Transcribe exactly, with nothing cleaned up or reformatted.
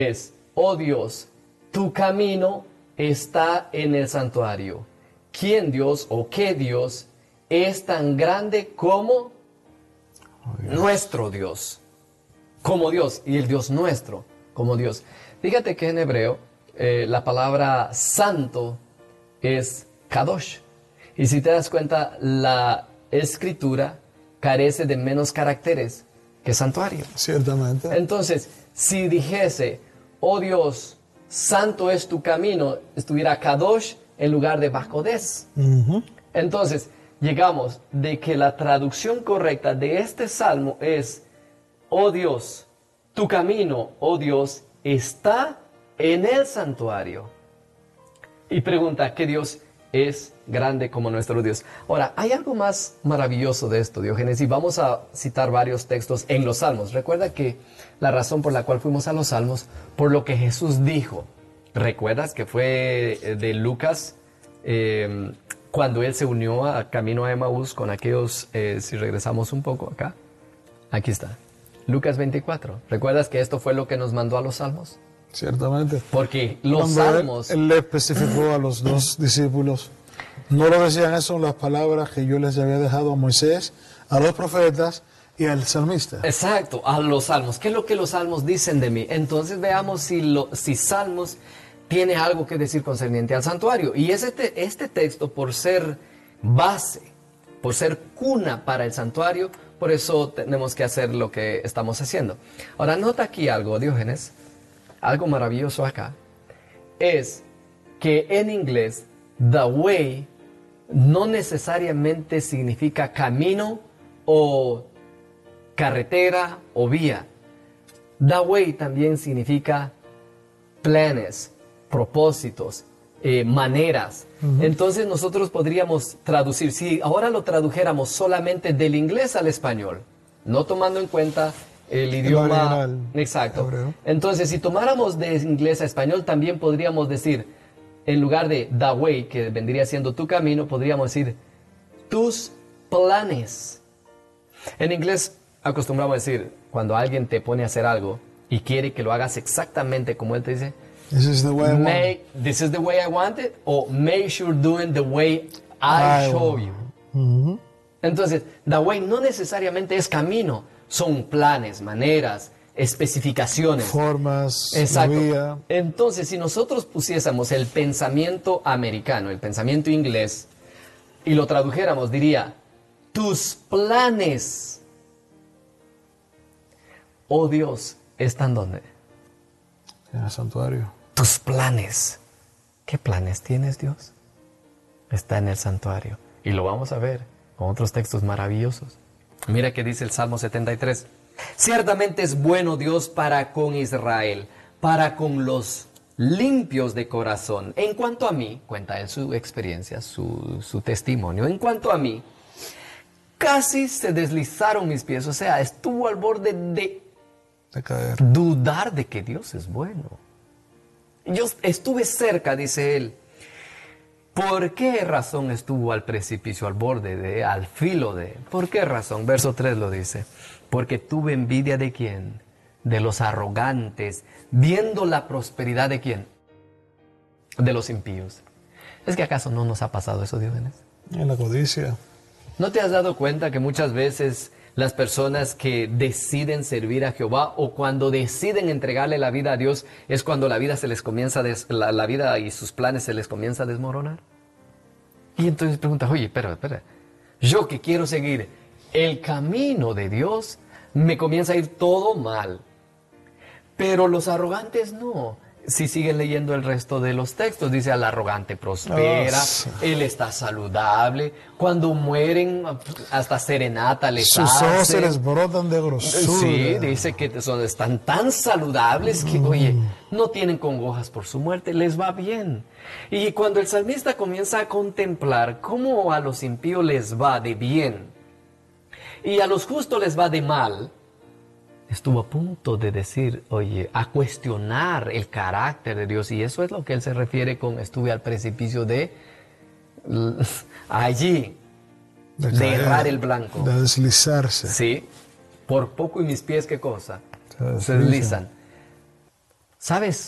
es, oh Dios, tu camino está en el santuario. ¿Quién Dios o qué Dios es tan grande como Oh, Dios. nuestro Dios? Como Dios, y el Dios nuestro, como Dios. Fíjate que en hebreo eh, la palabra santo es kadosh. Y si te das cuenta, la escritura carece de menos caracteres que santuario. Ciertamente. Entonces, si dijese, oh Dios, santo es tu camino, estuviera kadosh en lugar de bakodes. Ujú. Entonces, llegamos de que la traducción correcta de este salmo es, oh Dios, tu camino, oh Dios, está en el santuario. Y pregunta, ¿qué Dios es grande como nuestro Dios? Ahora, hay algo más maravilloso de esto, Diógenes, y vamos a citar varios textos en los salmos. Recuerda que la razón por la cual fuimos a los salmos, por lo que Jesús dijo. ¿Recuerdas que fue de Lucas, eh, cuando él se unió a camino a Emaús con aquellos, eh, si regresamos un poco acá, aquí está, Lucas veinticuatro. ¿Recuerdas que esto fue lo que nos mandó a los salmos? Ciertamente. Porque los Cuando él- salmos... Él, le especificó a los dos discípulos, no lo decían eso en las palabras que yo les había dejado a Moisés, a los profetas y al salmista. Exacto, a los salmos. ¿Qué es lo que los salmos dicen de mí? Entonces veamos si, lo, si salmos tiene algo que decir concerniente al santuario. Y este, este texto, por ser base, por ser cuna para el santuario, por eso tenemos que hacer lo que estamos haciendo. Ahora, nota aquí algo, Diógenes, algo maravilloso acá, es que en inglés, the way no necesariamente significa camino o carretera o vía. The way también significa planes, propósitos, eh, maneras. Uh-huh. Entonces nosotros podríamos traducir, si ahora lo tradujéramos solamente del inglés al español, no tomando en cuenta el idioma... El exacto. hebreo. Entonces, si tomáramos de inglés a español, también podríamos decir, en lugar de the way, que vendría siendo tu camino, podríamos decir tus planes. En inglés acostumbramos a decir, cuando alguien te pone a hacer algo y quiere que lo hagas exactamente como él te dice, This is the way I want make, it. this is the way I want it, o make sure doing the way I, I show want. you. Ujú. Entonces, the way no necesariamente es camino, son planes, maneras, especificaciones. Formas, Exacto. vía. Entonces, si nosotros pusiésemos el pensamiento americano, el pensamiento inglés, y lo tradujéramos, diría, tus planes, oh Dios, ¿están dónde? En el santuario. Tus planes. ¿Qué planes tienes, Dios? Está en el santuario. Y lo vamos a ver con otros textos maravillosos. Mira que dice el Salmo setenta y tres. Ciertamente es bueno Dios para con Israel, para con los limpios de corazón. En cuanto a mí, cuenta él su experiencia, su, su testimonio. En cuanto a mí, casi se deslizaron mis pies. O sea, estuvo al borde de De caer. dudar de que Dios es bueno. Yo estuve cerca, dice él. ¿Por qué razón estuvo al precipicio, al borde, de, al filo de? ¿Por qué razón? Verso tres lo dice. Porque tuve envidia de quién? De los arrogantes, viendo la prosperidad de quién? De los impíos. ¿Es que acaso no nos ha pasado eso, Diógenes? En la codicia. ¿No te has dado cuenta que muchas veces las personas que deciden servir a Jehová o cuando deciden entregarle la vida a Dios es cuando la vida se les comienza a des, la, la vida y sus planes se les comienza a desmoronar? Y entonces preguntas, oye, espera, espera, yo que quiero seguir el camino de Dios, me comienza a ir todo mal. Pero los arrogantes no. Si siguen leyendo el resto de los textos, dice al arrogante prospera, Oh, sí. él está saludable, cuando mueren hasta serenata les Sus ojos hace. se les brotan de grosura. Sí, dice que son, están tan saludables que, oye, no tienen congojas por su muerte, les va bien. Y cuando el salmista comienza a contemplar cómo a los impíos les va de bien y a los justos les va de mal, estuvo a punto de decir, oye, a cuestionar el carácter de Dios. Y eso es lo que él se refiere con estuve al precipicio de allí, de, de errar el blanco. De deslizarse. Sí, por poco y mis pies, ¿qué cosa? Se Se deslizan. ¿Sabes?